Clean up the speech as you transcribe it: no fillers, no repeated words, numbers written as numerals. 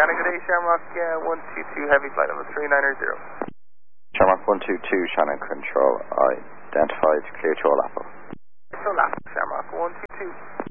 Shannon, good day, Shamrock 122, heavy flight level 390. Shamrock 122, Shannon Control, identified, clear to all Apple. So last, Shamrock 122.